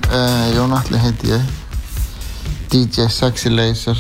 Jón Atli heiti ég, DJ Sexy Laser,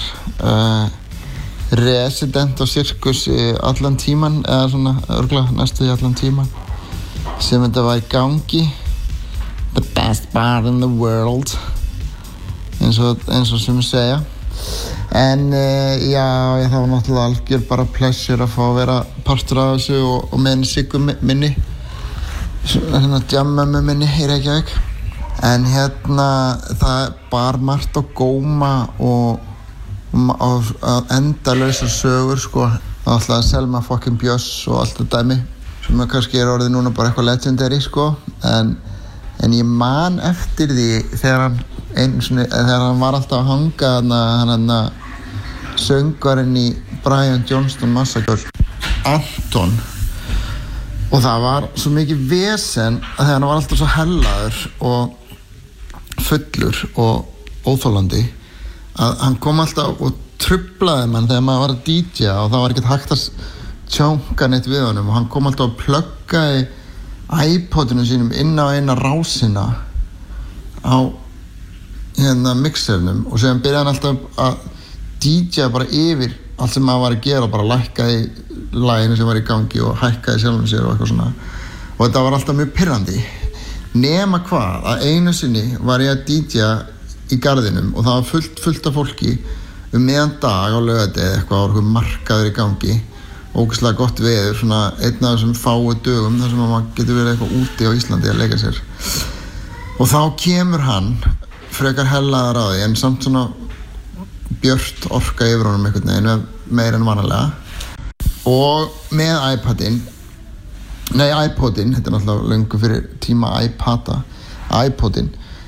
resident á Sirkus í allan tíman, eða svona örugglega næstu í allan tíman sem þetta var í gangi. The best bar in the world, eins og sem ég segja. En já, það var náttúrulega algjör bara pleasure að fá að vera partur af þessu og með henni Siggu minni, svona jammömmu minni í Reykjavík. En það bar margt á góma og endalausar sögur, sko. Það var alltaf Selma fucking Björns og allt það dæmi, sem kannski orðið núna bara eitthvað legendary, sko. En ég man eftir því þegar hann var alltaf að hanga hann söngvarinn í Brian Johnston Massacre, Anton. Og það var svo mikið vesen að þegar hann var alltaf svo hellaður og fullur og óþolandi að hann kom alltaf og truflaði mann þegar maður var að DJ-a og það var ekkert hægt að tjónka neitt við honum, og hann kom alltaf að pluggaði iPodinu sínum inn á eina rásina á mixernum, og síðan byrjaði hann alltaf að DJ-a bara yfir allt sem maður var að gera og bara lækkaði laginu sem var í gangi og hækkaði sjálfum sér og eitthvað svona, og þetta var alltaf mjög pirrandi. Nema hvað, að einu sinni var ég að DJ-a í garðinum og það var fullt af fólki meðan dag á laugardegi, eitthvað markaður í gangi, ógeðslega gott veður, svona einn af þessum fáu dögum þar sem maður getur verið eitthvað úti á Íslandi að leika sér. Og þá kemur hann frekar hellaður á því, en samt svona björt orka yfir honum einhvern veginn, meira en vanalega, og með iPodin, þetta er náttúrulega löngu fyrir tíma iPodin,